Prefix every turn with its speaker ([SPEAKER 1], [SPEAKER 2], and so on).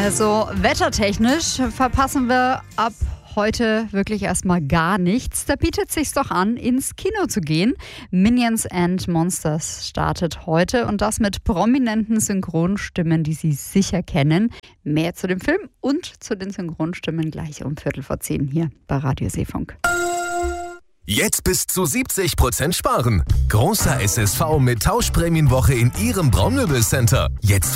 [SPEAKER 1] Also wettertechnisch verpassen wir ab heute wirklich erstmal gar nichts. Da bietet es sich doch an, ins Kino zu gehen. Minions and Monsters startet heute und das mit prominenten Synchronstimmen, die Sie sicher kennen. Mehr zu dem Film und zu den Synchronstimmen gleich um 10:15 hier bei Radio Seefunk.
[SPEAKER 2] Jetzt bis zu 70% sparen. Großer SSV mit Tauschprämienwoche in Ihrem Braunmöbelcenter. Jetzt